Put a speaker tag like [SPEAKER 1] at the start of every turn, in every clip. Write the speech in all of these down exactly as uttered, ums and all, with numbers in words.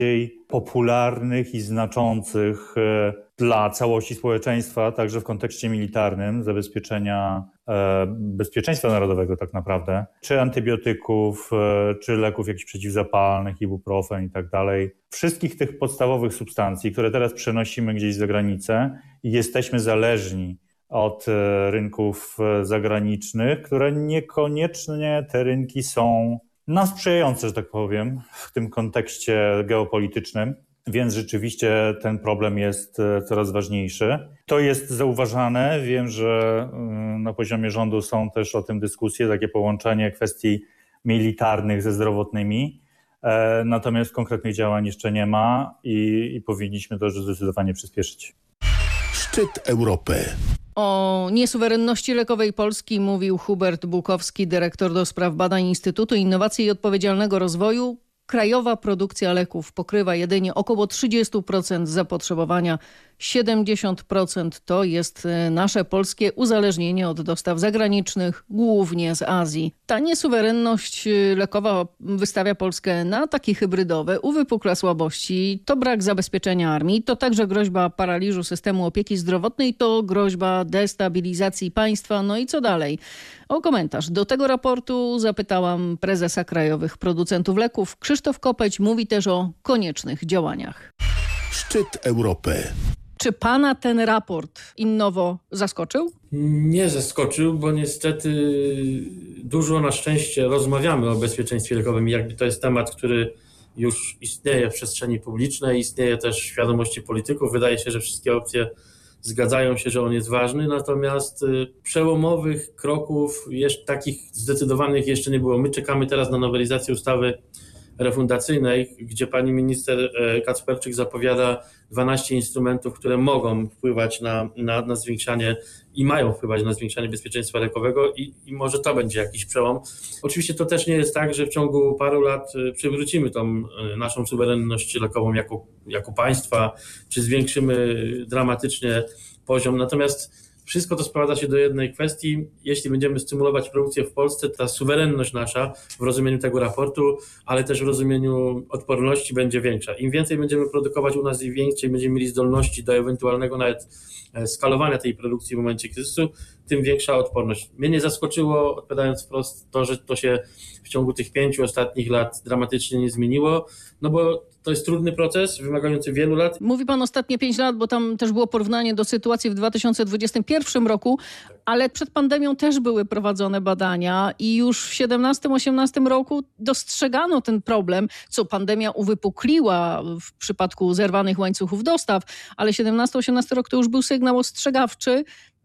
[SPEAKER 1] popularnych i znaczących dla całości społeczeństwa, także w kontekście militarnym, zabezpieczenia e, bezpieczeństwa narodowego tak naprawdę, czy antybiotyków, e, czy leków jakichś przeciwzapalnych, ibuprofen i tak dalej. Wszystkich tych podstawowych substancji, które teraz przenosimy gdzieś za granicę i jesteśmy zależni od e, rynków zagranicznych, które niekoniecznie te rynki są nam sprzyjające, że tak powiem, w tym kontekście geopolitycznym. Więc rzeczywiście ten problem jest coraz ważniejszy. To jest zauważane. Wiem, że na poziomie rządu są też o tym dyskusje, takie połączenie kwestii militarnych ze zdrowotnymi. Natomiast konkretnych działań jeszcze nie ma i, i powinniśmy to zdecydowanie przyspieszyć.
[SPEAKER 2] Szczyt Europy.
[SPEAKER 3] O niesuwerenności lekowej Polski mówił Hubert Bukowski, dyrektor do spraw badań Instytutu Innowacji i Odpowiedzialnego Rozwoju. Krajowa produkcja leków pokrywa jedynie około trzydzieści procent zapotrzebowania. siedemdziesiąt procent to jest nasze polskie uzależnienie od dostaw zagranicznych, głównie z Azji. Ta niesuwerenność lekowa wystawia Polskę na ataki hybrydowe, uwypukla słabości. To brak zabezpieczenia armii, to także groźba paraliżu systemu opieki zdrowotnej, to groźba destabilizacji państwa. No i co dalej? O komentarz do tego raportu zapytałam prezesa Krajowych Producentów Leków. Krzysztof Kopeć mówi też o koniecznych działaniach.
[SPEAKER 2] Szczyt Europy.
[SPEAKER 3] Czy pana ten raport Innowo zaskoczył?
[SPEAKER 4] Nie zaskoczył, bo niestety dużo na szczęście rozmawiamy o bezpieczeństwie lekowym. Jakby to jest temat, który już istnieje w przestrzeni publicznej, istnieje też w świadomości polityków. Wydaje się, że wszystkie opcje zgadzają się, że on jest ważny, natomiast przełomowych kroków, jeszcze takich zdecydowanych jeszcze nie było. My czekamy teraz na nowelizację ustawy refundacyjnej, gdzie pani minister Kacperczyk zapowiada dwanaście instrumentów, które mogą wpływać na, na, na zwiększanie i mają wpływać na zwiększanie bezpieczeństwa lekowego i, i może to będzie jakiś przełom. Oczywiście to też nie jest tak, że w ciągu paru lat przywrócimy tą naszą suwerenność lekową jako, jako państwa, czy zwiększymy dramatycznie poziom, natomiast wszystko to sprowadza się do jednej kwestii. Jeśli będziemy stymulować produkcję w Polsce, ta suwerenność nasza w rozumieniu tego raportu, ale też w rozumieniu odporności będzie większa. Im więcej będziemy produkować u nas i więcej będziemy mieli zdolności do ewentualnego nawet skalowania tej produkcji w momencie kryzysu, tym większa odporność. Mnie nie zaskoczyło, odpowiadając wprost, to, że to się w ciągu tych pięciu ostatnich lat dramatycznie nie zmieniło, no bo to jest trudny proces, wymagający wielu lat.
[SPEAKER 3] Mówi pan ostatnie pięć lat, bo tam też było porównanie do sytuacji w dwa tysiące dwudziestym pierwszym roku, ale przed pandemią też były prowadzone badania i już w siedemnastym osiemnastym roku dostrzegano ten problem, co pandemia uwypukliła w przypadku zerwanych łańcuchów dostaw, ale siedemnasty osiemnasty rok to już był sygnał ostrzegawczy,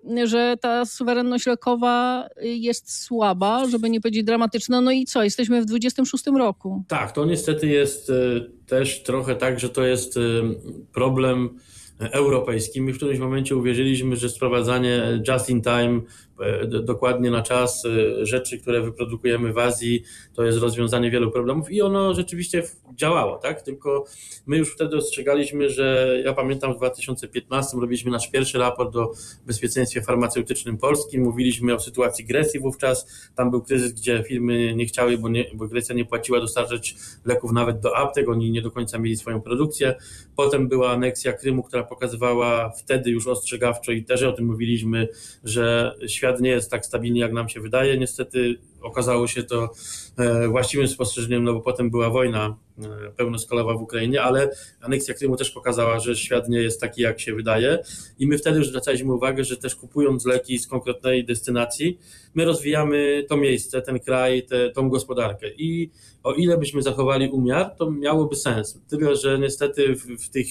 [SPEAKER 3] że ta suwerenność lekowa jest słaba, żeby nie powiedzieć dramatyczna. No i co? Jesteśmy w dwudziestym szóstym roku.
[SPEAKER 4] Tak, to niestety jest też trochę tak, że to jest problem europejski. My w którymś momencie uwierzyliśmy, że sprowadzanie just in time, dokładnie na czas rzeczy, które wyprodukujemy w Azji, to jest rozwiązanie wielu problemów i ono rzeczywiście działało, tak? Tylko my już wtedy ostrzegaliśmy, że ja pamiętam w dwa tysiące piętnastym robiliśmy nasz pierwszy raport o bezpieczeństwie farmaceutycznym Polski, mówiliśmy o sytuacji Grecji wówczas, tam był kryzys, gdzie firmy nie chciały, bo, nie, bo Grecja nie płaciła dostarczyć leków nawet do aptek, oni nie do końca mieli swoją produkcję. Potem była aneksja Krymu, która pokazywała wtedy już ostrzegawczo i też o tym mówiliśmy, że świat nie jest tak stabilny, jak nam się wydaje. Niestety okazało się to właściwym spostrzeżeniem, no bo potem była wojna pełnoskalowa w Ukrainie, ale aneksja Krymu też pokazała, że świat nie jest taki, jak się wydaje i my wtedy już zwracaliśmy uwagę, że też kupując leki z konkretnej destynacji, my rozwijamy to miejsce, ten kraj, te, tą gospodarkę i o ile byśmy zachowali umiar, to miałoby sens. Tyle, że niestety w, w tych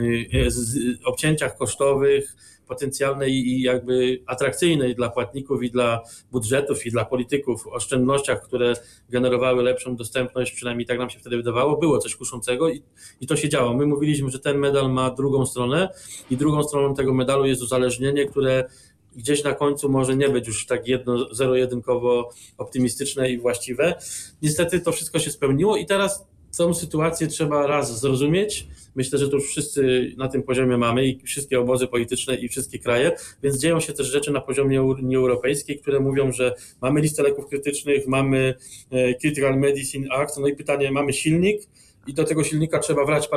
[SPEAKER 4] obcięciach kosztowych potencjalnej i jakby atrakcyjnej dla płatników i dla budżetów i dla polityków oszczędnościach, które generowały lepszą dostępność, przynajmniej tak nam się wtedy wydawało, było coś kuszącego i, i to się działo. My mówiliśmy, że ten medal ma drugą stronę i drugą stroną tego medalu jest uzależnienie, które gdzieś na końcu może nie być już tak jedno, zero-jedynkowo optymistyczne i właściwe. Niestety to wszystko się spełniło i teraz tą sytuację trzeba raz zrozumieć. Myślę, że to już wszyscy na tym poziomie mamy i wszystkie obozy polityczne i wszystkie kraje, więc dzieją się też rzeczy na poziomie Unii Europejskiej, które mówią, że mamy listę leków krytycznych, mamy Critical Medicine Act, no i pytanie, mamy silnik
[SPEAKER 5] i do tego silnika trzeba wlać